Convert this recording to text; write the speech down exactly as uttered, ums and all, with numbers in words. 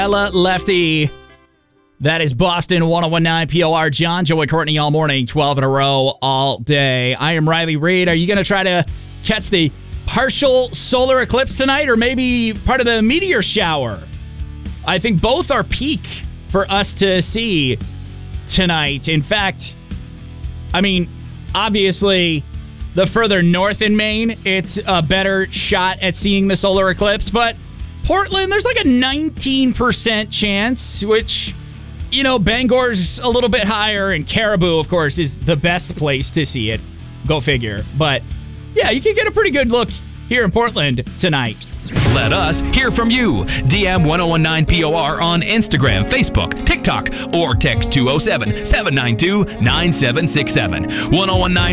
Ella Lefty. That is Boston ten nineteen P O R. John, Joey, Courtney all morning, twelve in a row all day. I am Riley Reed. Are you going to try to catch the partial solar eclipse tonight or maybe part of the meteor shower? I think both are peak for us to see tonight. In fact, I mean, obviously, the further north in Maine, it's a better shot at seeing the solar eclipse. But Portland, there's like a nineteen percent chance, which, you know, Bangor's a little bit higher, and Caribou, of course, is the best place to see it. Go figure. But, yeah, you can get a pretty good look here in Portland tonight. Let us hear from you. D M ten nineteen P O R on Instagram, Facebook, TikTok, or text two oh seven, seven nine two, nine seven six seven. ten nineteen